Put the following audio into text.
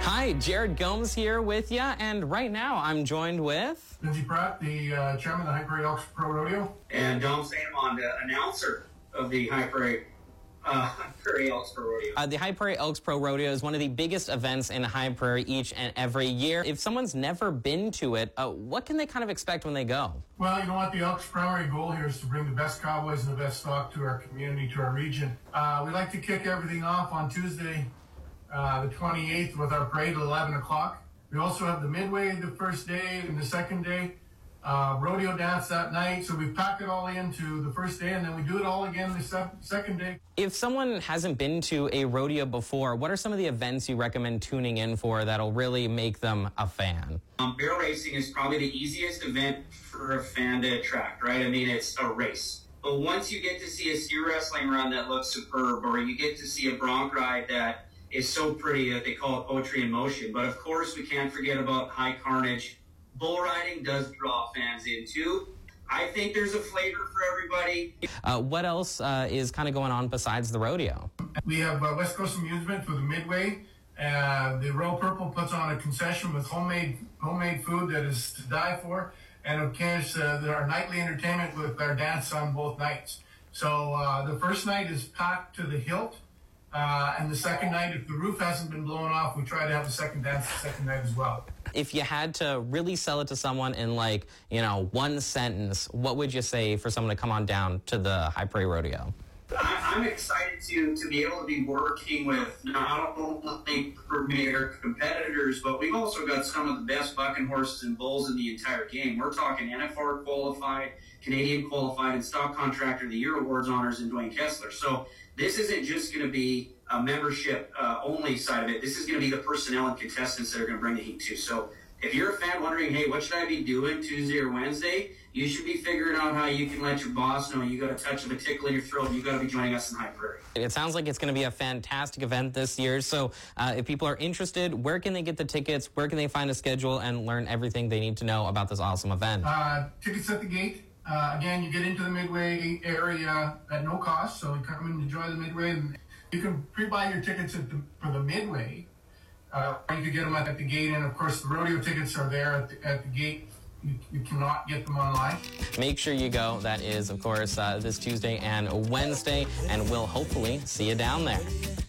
Hi, Jared Gomes here with you, and right now I'm joined with Lindsay Pratt, the chairman of the High Prairie Elks Pro Rodeo. And Dom Sanamon, the announcer of the High Prairie Elks Pro Rodeo. the High Prairie Elks Pro Rodeo is one of the biggest events in High Prairie each and every year. If someone's never been to it, what can they kind of expect when they go? Well, you know what? The Elks' primary goal here is to bring the best cowboys and the best stock to our community, to our region. We like to kick everything off on Tuesday, the 28th, with our parade at 11 o'clock. We also have the midway the first day and the second day. Rodeo dance that night, so we pack it all into the first day, and then we do it all again the second day. If someone hasn't been to a rodeo before, what are some of the events you recommend tuning in for that'll really make them a fan? Barrel racing is probably the easiest event for a fan to attract, right? I mean, it's a race. But once you get to see a steer wrestling run that looks superb, or you get to see a bronc ride that is so pretty that they call it poetry in motion. But of course, we can't forget about high carnage. Bull riding does draw fans in too. I think there's a flavor for everybody. What else is kind of going on besides the rodeo? We have West Coast Amusement for the midway. The Royal Purple puts on a concession with homemade food that is to die for. And of course, our nightly entertainment with our dance on both nights. So the first night is packed to the hilt. And the second night, if the roof hasn't been blown off, we try to have a second dance the second night as well. If you had to really sell it to someone in one sentence, what would you say for someone to come on down to the High Prairie Rodeo? I'm excited to be able to be working with not only premier competitors, but we've also got some of the best bucking horses and bulls in the entire game. We're talking NFR qualified, Canadian qualified, and Stock Contractor of the Year awards honors in Dwayne Kessler. So this isn't just going to be a membership only side of it. This is going to be the personnel and contestants that are going to bring the heat too. So if you're a fan wondering, hey, what should I be doing Tuesday or Wednesday? You should be figuring out how you can let your boss know you got a touch of a tickle in your throat and you got to be joining us in High Prairie. It sounds like it's going to be a fantastic event this year. So if people are interested, where can they get the tickets? Where can they find a schedule and learn everything they need to know about this awesome event? Tickets at the gate. Again, you get into the midway area at no cost, so you come and enjoy the midway. And you can pre-buy your tickets for the midway. Or you can get them at the gate, and of course the rodeo tickets are there at the gate. You cannot get them online. Make sure you go. That is, of course, this Tuesday and Wednesday, and we'll hopefully see you down there.